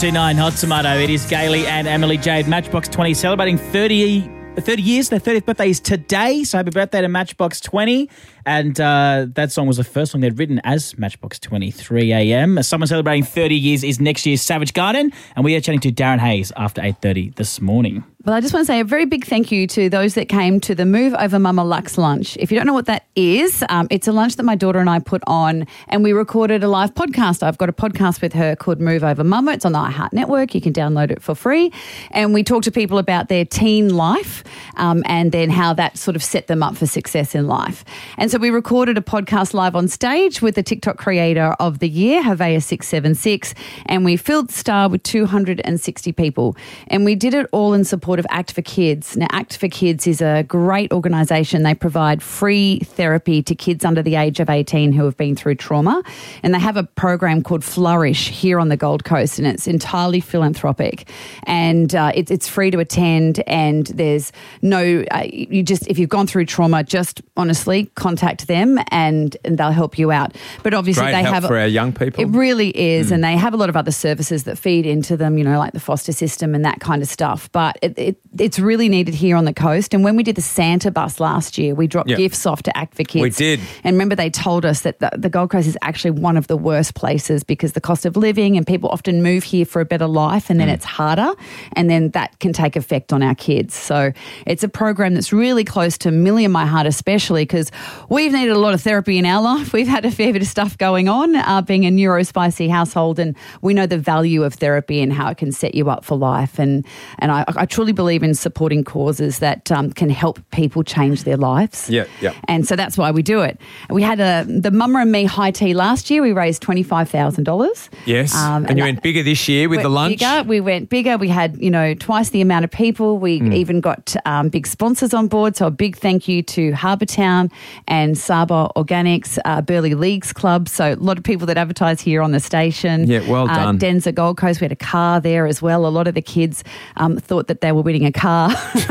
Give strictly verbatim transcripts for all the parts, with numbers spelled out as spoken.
nine Hot Tomato. It is Gailey and Emily Jade. Matchbox twenty celebrating thirty, thirty years. Their thirtieth birthday is today. So happy birthday to Matchbox twenty. And uh, that song was the first song they'd written as Matchbox twenty, three a.m. Someone celebrating thirty years is next year's Savage Garden. And we are chatting to Darren Hayes after eight thirty this morning. Well, I just want to say a very big thank you to those that came to the Move Over Mama Lux lunch. If you don't know what that is, um, it's a lunch that my daughter and I put on, and we recorded a live podcast. I've got a podcast with her called Move Over Mama. It's on the iHeart Network. You can download it for free. And we talk to people about their teen life um, and then how that sort of set them up for success in life. And so we recorded a podcast live on stage with the TikTok creator of the year, Havea six seven six, and we filled Star with two hundred sixty people. And we did it all in support of Act for Kids. Now, Act for Kids is a great organisation. They provide free therapy to kids under the age of eighteen who have been through trauma. And they have a program called Flourish here on the Gold Coast, and it's entirely philanthropic. And uh, it's it's free to attend, and there's no, uh, you just, if you've gone through trauma, just honestly contact them and, and they'll help you out. But obviously Great they help have for our young people. It really is, mm. and they have a lot of other services that feed into them, you know, like the foster system and that kind of stuff. But it, it, it's really needed here on the coast. And when we did the Santa bus last year, we dropped yep. gifts off to Act for Kids. We did. And remember, they told us that the, the Gold Coast is actually one of the worst places because the cost of living, and people often move here for a better life, and then mm. it's harder, and then that can take effect on our kids. So it's a program that's really close to Millie and my heart, especially because we've needed a lot of therapy in our life. We've had a fair bit of stuff going on, uh, being a neurospicy household, and we know the value of therapy and how it can set you up for life. And and I, I truly believe in supporting causes that um, can help people change their lives. Yeah, yeah. And so that's why we do it. We had a the Mama and Me high tea last year. We raised twenty-five thousand dollars. Yes, um, and, and you that, went bigger this year with the lunch. Bigger. We went bigger. We had, you know, twice the amount of people. We mm. even got um, big sponsors on board. So a big thank you to Harbour Town and Saba Organics, uh, Burleigh Leagues Club. So a lot of people that advertise here on the station. Yeah, well done. Uh, Denzer Gold Coast, we had a car there as well. A lot of the kids um, thought that they were winning a car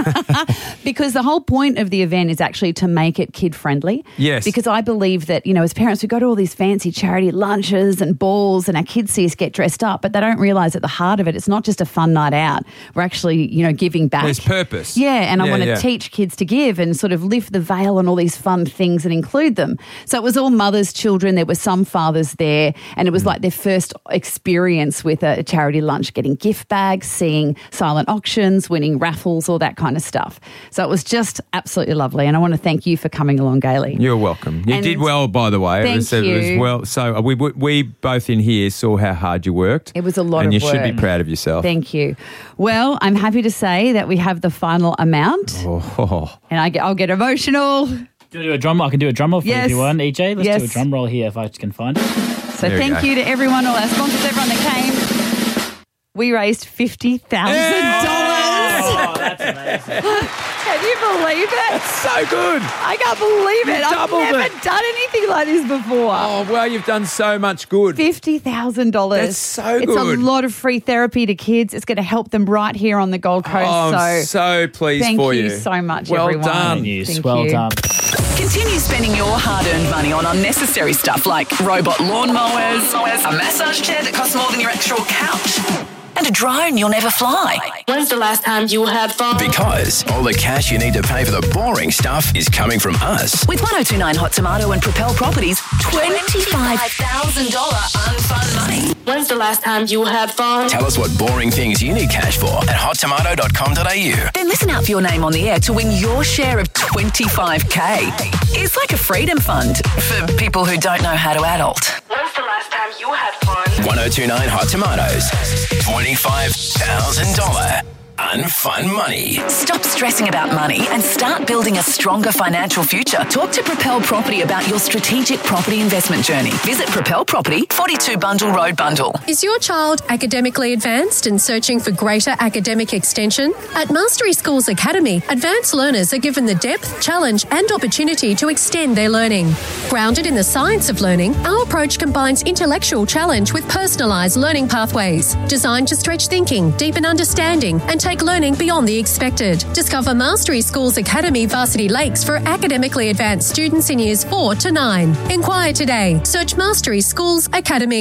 because the whole point of the event is actually to make it kid-friendly. Yes. Because I believe that, you know, as parents, we go to all these fancy charity lunches and balls, and our kids see us get dressed up, but they don't realise at the heart of it, it's not just a fun night out. We're actually, you know, giving back. There's purpose. Yeah, and I yeah, want to yeah. teach kids to give and sort of lift the veil on all these fun things and include them. So it was all mothers, children. There were some fathers there, and it was mm. like their first experience with a charity lunch, getting gift bags, seeing silent auctions, winning raffles, all that kind of stuff. So it was just absolutely lovely, and I want to thank you for coming along, Gailey. You're welcome. You and did well, by the way. Thank it was, you. It was well. So we we both in here saw how hard you worked. It was a lot and of you work. should be proud of yourself. Thank you. Well, I'm happy to say that we have the final amount, oh. and I get, I'll get emotional. Do you do a drum roll? I can do a drum roll for yes. you if you want, E J. Let's yes. do a drum roll here if I can find it. So there thank you to everyone, all our sponsors, everyone that came. We raised fifty thousand dollars. Oh, that's amazing. Can you believe it? That's so good. I can't believe it. You I've doubled never it. done anything like this before. Oh, well, you've done so much good. fifty thousand dollars. That's so it's good. It's a lot of free therapy to kids. It's going to help them right here on the Gold Coast. Oh, I'm so, so pleased thank for you. you. so much, well everyone. Done. Thank well you. done. Continue spending your hard-earned money on unnecessary stuff like robot lawnmowers, a massage chair that costs more than your actual couch, and a drone you'll never fly. When's the last time you had fun? Because all the cash you need to pay for the boring stuff is coming from us. With ten twenty-nine Hot Tomato and Propel Properties, twenty-five thousand dollars unfun money. When's the last time you had fun? Tell us what boring things you need cash for at hot tomato dot com dot a u. Then listen out for your name on the air to win your share of twenty-five K. It's like a freedom fund for people who don't know how to adult. When's the last time you had fun? ten twenty-nine Hot Tomatoes. twenty-five thousand dollars unfun money. Stop stressing about money and start building a stronger financial future. Talk to Propel Property about your strategic property investment journey. Visit Propel Property, forty-two Bundle Road, Bundle. Is your child academically advanced and searching for greater academic extension? At Mastery Schools Academy, advanced learners are given the depth, challenge and opportunity to extend their learning. Grounded in the science of learning, our approach combines intellectual challenge with personalised learning pathways, designed to stretch thinking, deepen understanding and take learning beyond the expected. Discover Mastery Schools Academy Varsity Lakes for academically advanced students in years four to nine. Inquire today. Search Mastery Schools Academy.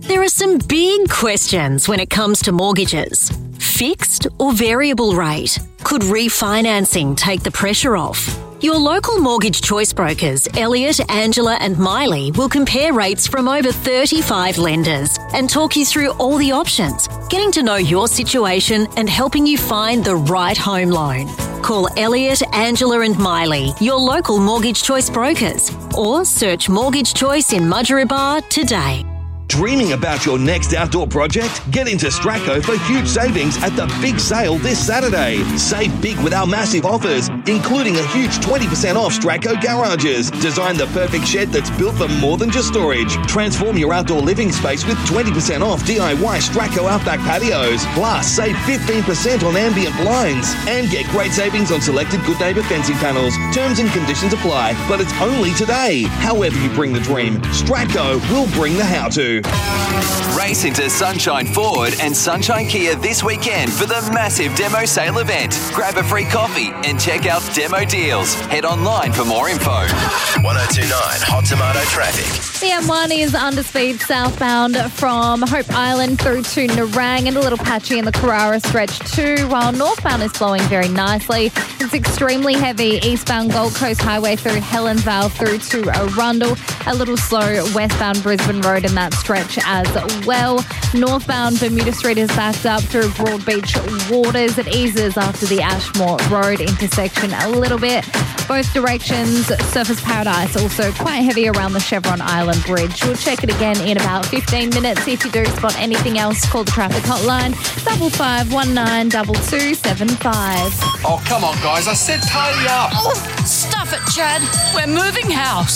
There are some big questions when it comes to mortgages. Fixed or variable rate? Could refinancing take the pressure off? Your local mortgage choice brokers, Elliott, Angela and Miley, will compare rates from over thirty-five lenders and talk you through all the options, getting to know your situation and helping you find the right home loan. Call Elliott, Angela and Miley, your local mortgage choice brokers, or search Mortgage Choice in Mudgeeraba today. Dreaming about your next outdoor project? Get into Straco for huge savings at the big sale this Saturday. Save big with our massive offers, including a huge twenty percent off Straco garages. Design the perfect shed that's built for more than just storage. Transform your outdoor living space with twenty percent off D I Y Straco Outback patios. Plus, save fifteen percent on ambient blinds and get great savings on selected Good Neighbour fencing panels. Terms and conditions apply, but it's only today. However you bring the dream, Straco will bring the how-to. Race into Sunshine Ford and Sunshine Kia this weekend for the massive demo sale event. Grab a free coffee and check out demo deals. Head online for more info. one oh two point nine Hot Tomato traffic. The M one is under speed southbound from Hope Island through to Nerang and a little patchy in the Carrara stretch too, while northbound is flowing very nicely. It's extremely heavy eastbound Gold Coast Highway through Helens Vale through to Arundel. A little slow westbound Brisbane Road in that stretch as well. Northbound Bermuda Street is backed up through Broadbeach Waters. It eases after the Ashmore Road intersection a little bit. Both directions, Surfers Paradise also quite heavy around the Chevron Island Bridge. We'll check it again in about fifteen minutes. If you do spot anything else, call the traffic hotline double five one nine double two seven five. Oh, come on, guys. I said tidy up. Oh, stuff it, Chad. We're moving house.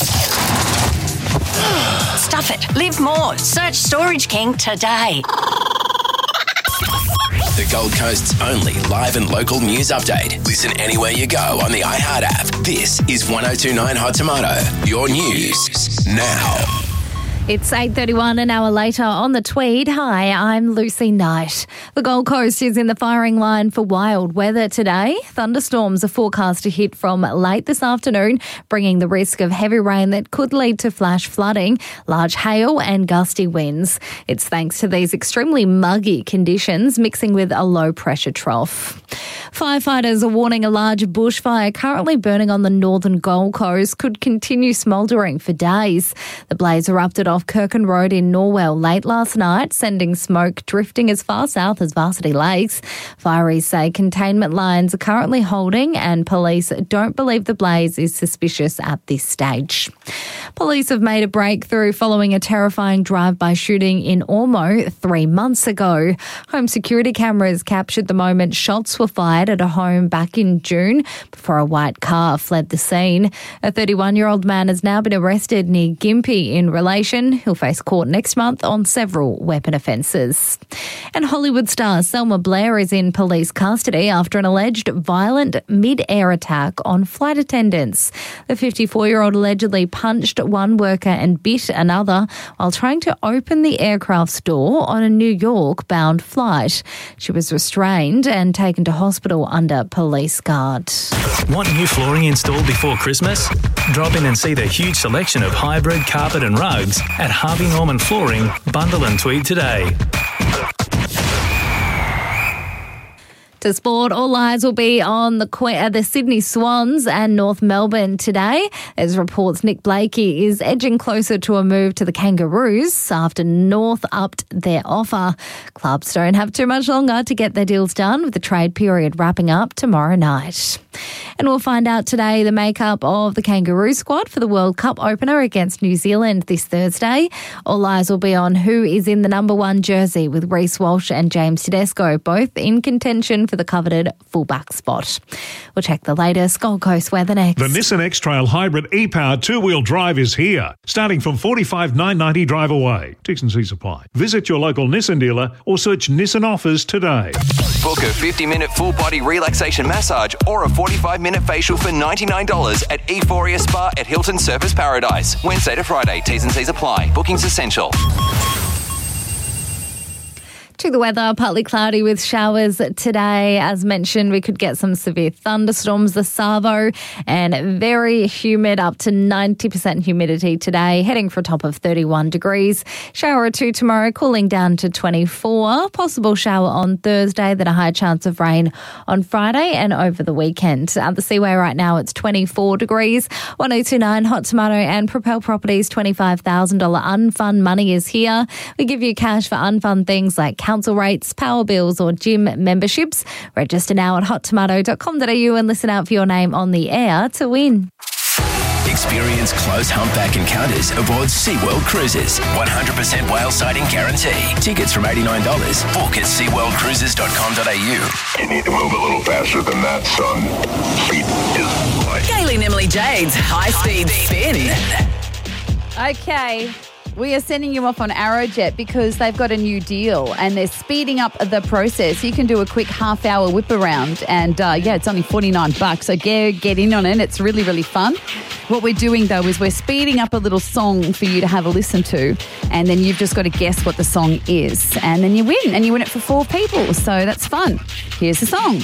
Stuff it. Live more. Search Storage King today. The Gold Coast's only live and local news update. Listen anywhere you go on the iHeart app. This is one oh two point nine Hot Tomato. Your news now. It's eight thirty-one, an hour later on the Tweed. Hi, I'm Lucy Knight. The Gold Coast is in the firing line for wild weather today. Thunderstorms are forecast to hit from late this afternoon, bringing the risk of heavy rain that could lead to flash flooding, large hail and gusty winds. It's thanks to these extremely muggy conditions mixing with a low-pressure trough. Firefighters are warning a large bushfire currently burning on the northern Gold Coast could continue smouldering for days. The blaze erupted off Kirkin Road in Norwell late last night, sending smoke drifting as far south as Varsity Lakes. Fireys say containment lines are currently holding and police don't believe the blaze is suspicious at this stage. Police have made a breakthrough following a terrifying drive-by shooting in Ormeau three months ago. Home security cameras captured the moment shots were fired at a home back in June before a white car fled the scene. A thirty-one-year-old man has now been arrested near Gympie in relation. He'll face court next month on several weapon offences. And Hollywood star Selma Blair is in police custody after an alleged violent mid-air attack on flight attendants. The fifty-four-year-old allegedly punched one worker and bit another while trying to open the aircraft's door on a New York-bound flight. She was restrained and taken to hospital under police guard. Want new flooring installed before Christmas? Drop in and see the huge selection of hybrid carpet and rugs at Harvey Norman Flooring, Bundle and Tweed today. To sport, all eyes will be on the uh, the Sydney Swans and North Melbourne today. As reports, Nick Blakey is edging closer to a move to the Kangaroos after North upped their offer. Clubs don't have too much longer to get their deals done, with the trade period wrapping up tomorrow night. And we'll find out today the makeup of the Kangaroo squad for the World Cup opener against New Zealand this Thursday. All eyes will be on who is in the number one jersey, with Reece Walsh and James Tedesco both in contention for the coveted fullback spot. We'll check the latest Gold Coast weather next. The Nissan X-Trail Hybrid e-powered two-wheel drive is here, starting from forty-five thousand nine hundred ninety drive away. T's and C's apply. Visit your local Nissan dealer or search Nissan offers today. Book a fifty-minute full-body relaxation massage or a forty-five minute facial for ninety-nine dollars at Euphoria Spa at Hilton Surfers Paradise. Wednesday to Friday. T's and C's apply. Bookings essential. To the weather, partly cloudy with showers today. As mentioned, we could get some severe thunderstorms, the Savo, and very humid, up to ninety percent humidity today, heading for a top of thirty-one degrees. Shower or two tomorrow, cooling down to twenty-four. Possible shower on Thursday, then a high chance of rain on Friday and over the weekend. At the Seaway right now, it's twenty-four degrees. one oh two point nine Hot Tomato and Propel Properties twenty-five thousand dollars unfun money is here. We give you cash for unfun things like council rates, power bills or gym memberships. Register now at hot tomato dot com dot a u and listen out for your name on the air to win. Experience close humpback encounters aboard SeaWorld Cruises. one hundred percent whale sighting guarantee. Tickets from eighty-nine dollars. Book at sea world cruises dot com dot a u. You need to move a little faster than that, son. Speed is life. Gayleen and Emily Jade's High Speed Spin. Okay. We are sending you off on Arrowjet because they've got a new deal and they're speeding up the process. You can do a quick half hour whip around and uh, yeah, it's only forty-nine bucks. So get, get in on it. It's really, really fun. What we're doing though is we're speeding up a little song for you to have a listen to and then you've just got to guess what the song is and then you win and you win it for four people. So that's fun. Here's the song.